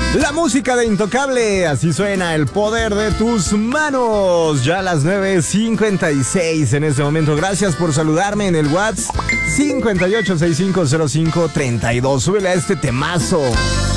La música de Intocable, así suena el poder de tus manos. Ya a las 9:56 en este momento. Gracias por saludarme en el WhatsApp 58650532. Súbele a este temazo.